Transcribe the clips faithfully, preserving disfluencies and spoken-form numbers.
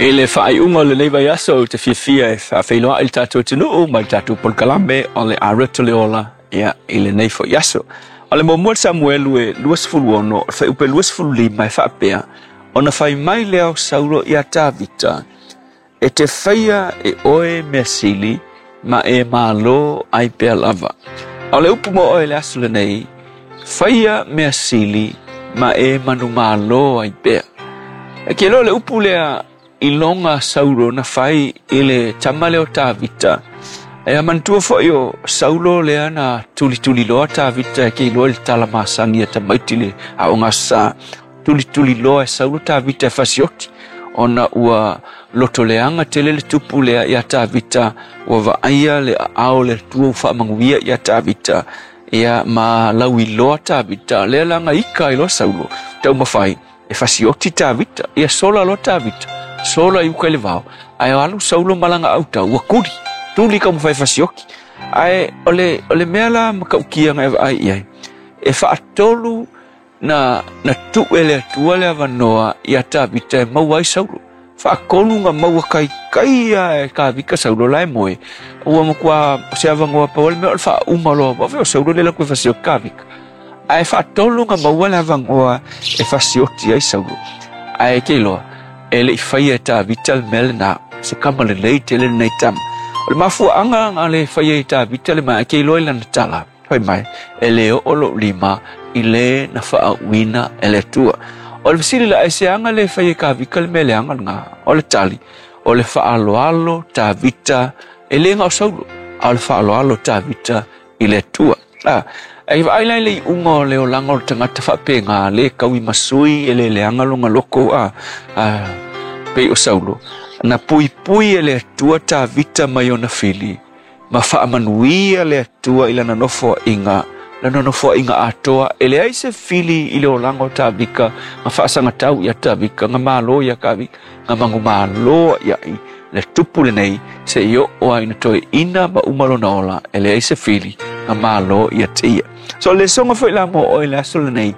Ele fai unga le leva yaso te fia fia e fa feiloa il tatu tunu o mai tatu pol kalambe o le areto le ola ia ile nei fo yaso. O le momuel Samuel ue luas fulu ono, fai upe luas fulu lima e fa apea, ona fai mai leo sauro ia tavita, e te faia e oe mea sili, ma e malo ai pea lava. O le upu mo oe le aso le nei, faia mea sili, ma e manu malo ai pea. E ke lo le upu lea ilonga sauro na fai ile tamale o tavita. E amantua fo io saulo lea na tuli tuli loa tavita e ke ilo il tala masangi e tamaitile a onga sa tuli tuli loa e saulo tavita e fasioti. Ona ua loto leanga tele le tupu lea ia tavita ua vaaya le ao le tua ufa manguia ia tavita ia ma lawi loa tavita lea langa ika ilo saulo tau mawhai e fasioti tavita ia sola lo tavita sola iuka le vao ai alu saulo malanga auta ua kuri tuli ka mawhai fasioki ai ole ole mea la makaukia ngai ai iai e faatolu na na tuele tuele avanoa ia tavita e mau ai saulo faakolu nga mau kai kai e ka vika saulo lai moe ua makua se avangoa paole mea fa umalo wa veo saulo le la kue fasioki ka vika ai faatolu nga mau le avangoa e fasioti ai saulo ai keiloa ele faia tavita mel na se kama le lei tele nei tam o mafu anga nga le faia tavita le ma keiloa le na tala fai mai ele o lo lima ile na fa wina ele tua o le sili la ese anga le fai ka vikal mele anga nga o le tali o le fa alo alo ta vita ele nga saulo al fa alo alo ta vita ile tua ah ai vai lai le ungo le o lango tanga ta fa penga le kawi masui ele le anga longa loko a ah pe o saulo na pui pui ele tua ta vita mai ona fili ma fa manuia le tua ila na nofo inga la no fo inga atoa ele ai se fili ile o lango tavika ma fa sanga tau ya tavika nga malo ya kavi nga mangu malo ya i le tupu le nei se yo o ai na toi ina ba umalo na ola ele ai se fili nga malo ya tia so le songa foi la mo o ele aso le nei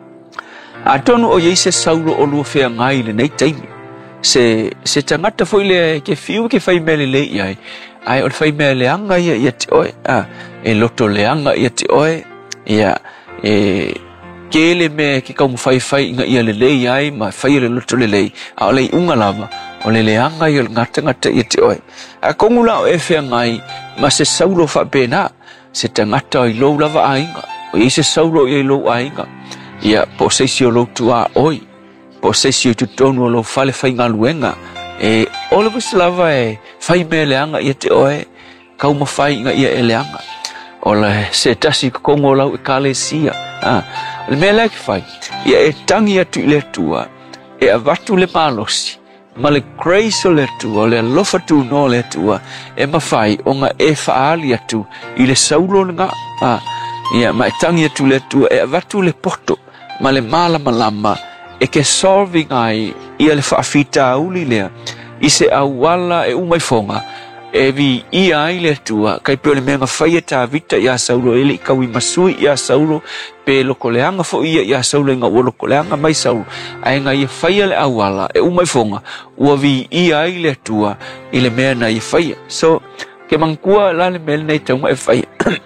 atonu o ye se saulo o lu fe ngai le nei taimi se se tangata foi le ke fiu ke fai mele le ai ai o fai mele anga ya ya ti oi a e loto le anga ya ti oi ia e kele me ki ka fai fai nga ia le lei ai ma fai le loto le lei a le unga lava o le le anga ia ngata ngata ia te oi a kongula o e fe ngai ma se saulo fa pena se tangata i lo lava ainga o i se saulo i lo ainga ia po se si o lo tua oi po se si tu tonu lo fale fai nga luenga e o le lava e fai me le anga ia te oi ka uma fai nga ia ele anga ola se tasi kongo lau e kalesia ah le mele ki fai ia e tangi atu le tua e avatu le malosi ma le grace le tua le lofa tu no le tua e mafai o nga e faali atu i le saulo nga ah ia ma e tangi atu le tua e avatu le poto ma le mala malama e ke solving ai ia le faafita uli lea i se awala e umai fonga e vi i ai le tua kai pe le menga fai ta vita ia saulo ele kawi masui ia saulo pe loko leanga fo ia ia saulo nga wo loko leanga mai saulo ai nga ia fai le awala e umai fonga ua vi i ai le tua i le mea na ia fai so ke mangkua la le mele nei tau e fai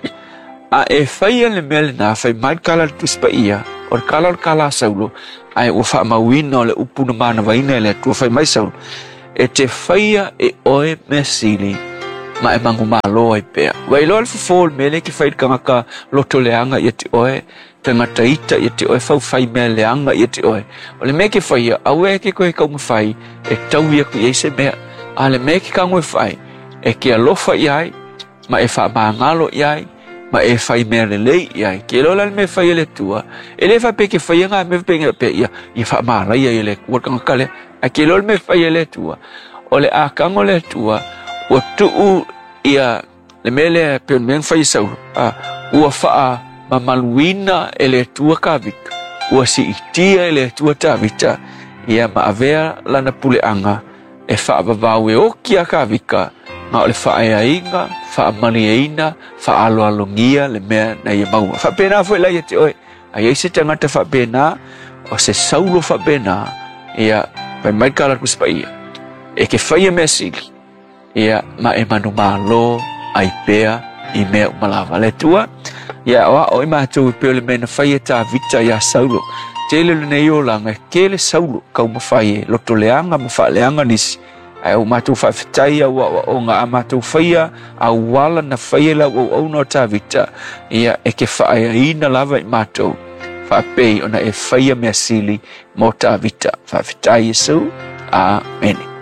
a e fai le mele na fai mai kala tu spa ia o kala kala saulo ai o fa mawina le upuna mana vaina le tua fai mai saulo e te faia e oe me sili ma e mangu malo ai pea wai lo alfa fol mele ki fai kanga loto leanga ia te oe tanga taita ia te oe fau fai me leanga ia te oe o le me ki faia awe ki koe kau mawhai e tau ia ku eise mea a le me ki kangu e fai e ki alofa iai ma e fa maangalo iai ma e fai me le lei iai ki lo lal me fai le tua e le fa pe ki fai nga me pe nga pe ia i fa maara ia i le kuat kanga kale a ke lol me fai le tua o le a kango le tua o tuu ia le mele pe men fai sau a ua fa ma maluina ele tua kavik ua si itia ele tua tavita ia ma avea lana pule anga e fa vavau e okia kavika ma le fa ai inga fa malieina fa alo alongia le me na ia mau fa pena foi la ia te oi ai se tangata fa pena o se saulo fa pena ia pai mai kala ku spaia e ke whaia mea sili. Ia ma e manu malo ai pea i mea umalawa le tua. Ia oa o i mātou i peo le mena whaia tā vita ia Saulo. Tele le nei o langa kele Saulo kau mawhaie loto leanga mawha leanga nisi. Ai o mātou whaiwhitai au o ngā mātou whaia au wala na whaia lau au au no tā vita. Ia e ke whaia ina lava i mātou. Whapei ona e whaia mea sili mo tā vita. Whaiwhitai Yesu. Amen.